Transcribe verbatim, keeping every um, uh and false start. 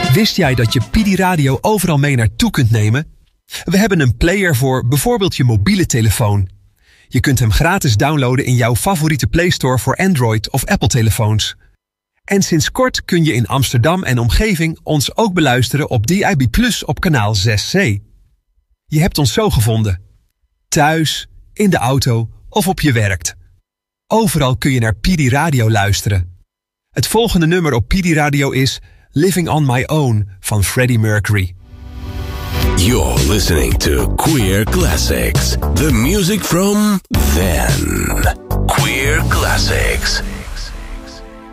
Wist jij dat je P D Radio overal mee naartoe kunt nemen? We hebben een player voor bijvoorbeeld je mobiele telefoon. Je kunt hem gratis downloaden in jouw favoriete Play Store voor Android of Apple telefoons. En sinds kort kun je in Amsterdam en omgeving ons ook beluisteren op D I B plus op kanaal zes C. Je hebt ons zo gevonden. Thuis, in de auto of op je werk. Overal kun je naar P D Radio luisteren. Het volgende nummer op P D Radio is Living on My Own van Freddie Mercury. You're listening to Queer Classics, the music from then. Queer Classics.